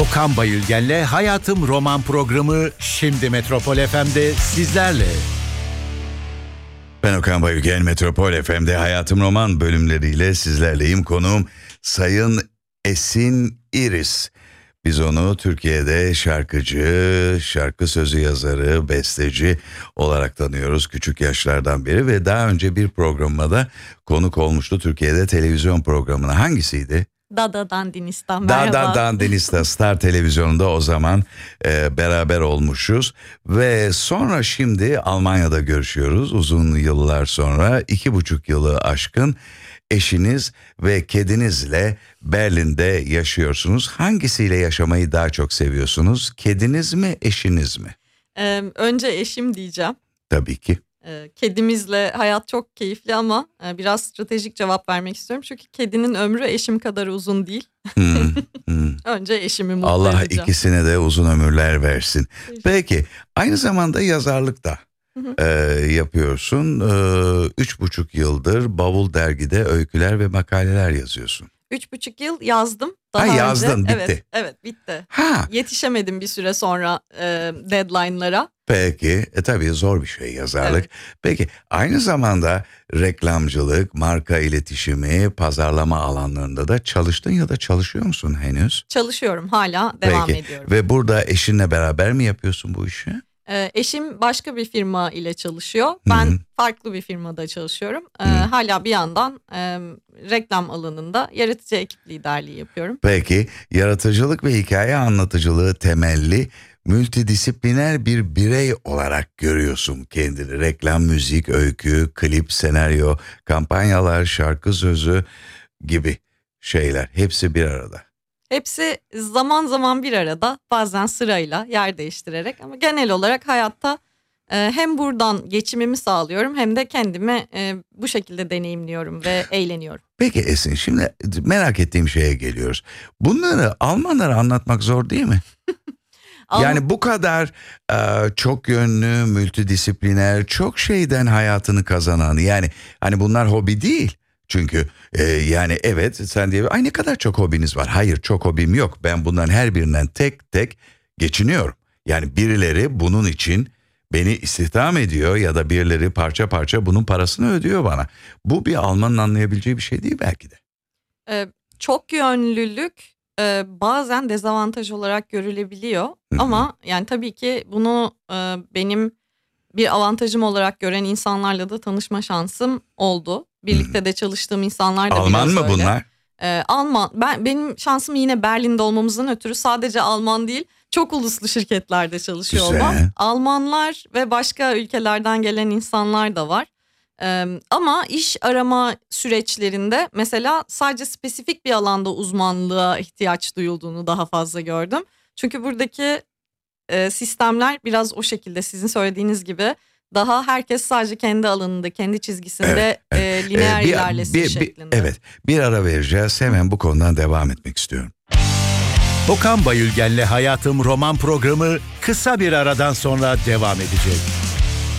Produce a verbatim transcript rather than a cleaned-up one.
Okan Bayülgen'le Hayatım Roman programı şimdi Metropol F M'de sizlerle. Ben Okan Bayülgen, Metropol F M'de Hayatım Roman bölümleriyle sizlerleyim. Konuğum Sayın Esin İris. Biz onu Türkiye'de şarkıcı, şarkı sözü yazarı, besteci olarak tanıyoruz küçük yaşlardan beri ve daha önce bir programda da konuk olmuştu Türkiye'de televizyon programına. Hangisiydi? Dada Dandinistan, merhaba. Dada Dandinistan Star Televizyon'da o zaman e, beraber olmuşuz ve sonra şimdi Almanya'da görüşüyoruz uzun yıllar sonra, iki buçuk yılı aşkın eşiniz ve kedinizle Berlin'de yaşıyorsunuz. Hangisiyle yaşamayı daha çok seviyorsunuz? Kediniz mi, eşiniz mi? Ee, önce eşim diyeceğim. Tabii ki. Ee, kedimizle hayat çok keyifli ama e, biraz stratejik cevap vermek istiyorum. Çünkü kedinin ömrü eşim kadar uzun değil. Hmm, hmm. Önce eşimi mutlu Allah edeceğim. ikisine de uzun ömürler versin. Peki, aynı zamanda yazarlık da e, yapıyorsun. E, üç buçuk yıldır Bavul Dergi'de öyküler ve makaleler yazıyorsun. Üç buçuk yıl yazdım. Daha ha önce, yazdın, bitti. Evet, evet bitti. Ha. Yetişemedim bir süre sonra e, deadline'lara. Peki, e tabii zor bir şey yazarlık. Evet. Peki, aynı zamanda reklamcılık, marka iletişimi, pazarlama alanlarında da çalıştın ya da çalışıyor musun henüz? Çalışıyorum, hala devam Peki. ediyorum. Ve burada eşinle beraber mi yapıyorsun bu işi? Ee, eşim başka bir firma ile çalışıyor. Ben Hı-hı. farklı bir firmada çalışıyorum. Ee, Hı. hala bir yandan e, reklam alanında yaratıcı ekip liderliği yapıyorum. Peki, yaratıcılık ve hikaye anlatıcılığı temelli multidisipliner bir birey olarak görüyorsun kendini. Reklam, müzik, öykü, klip, senaryo, kampanyalar, şarkı sözü gibi şeyler hepsi bir arada. Hepsi zaman zaman bir arada, bazen sırayla yer değiştirerek, ama genel olarak hayatta e, hem buradan geçimimi sağlıyorum hem de kendimi e, bu şekilde deneyimliyorum ve eğleniyorum. Peki Esin, şimdi merak ettiğim şeye geliyoruz. Bunları Almanlara anlatmak zor değil mi? Alman- Yani bu kadar e, çok yönlü, multidisipliner, çok şeyden hayatını kazanan, yani hani bunlar hobi değil. Çünkü e, yani evet sen diye ay ne kadar çok hobiniz var. Hayır, çok hobim yok. Ben bunların her birinden tek tek geçiniyorum. Yani birileri bunun için beni istihdam ediyor ya da birileri parça parça bunun parasını ödüyor bana. Bu bir Almanın anlayabileceği bir şey değil belki de. Ee, çok yönlülük e, bazen dezavantaj olarak görülebiliyor. Hı-hı. Ama yani tabii ki bunu e, benim bir avantajım olarak gören insanlarla da tanışma şansım oldu. Birlikte Hı-hı. de çalıştığım insanlar da Alman biraz mı öyle. bunlar? Ee, Alman. Ben benim şansım yine Berlin'de olmamızdan ötürü sadece Alman değil, çok uluslu şirketlerde çalışıyor Güzel. olmam. Almanlar ve başka ülkelerden gelen insanlar da var. Ee, ama iş arama süreçlerinde mesela sadece spesifik bir alanda uzmanlığa ihtiyaç duyulduğunu daha fazla gördüm. Çünkü buradaki e, sistemler biraz o şekilde, sizin söylediğiniz gibi daha herkes sadece kendi alanında, kendi çizgisinde Evet, evet. e, lineer Ee, bir- ilerlesin bir- bir- şeklinde. Evet, bir ara vereceğiz. Hemen bu konudan devam etmek istiyorum. Okan Bayülgen'le Hayatım Roman programı kısa bir aradan sonra devam edecek.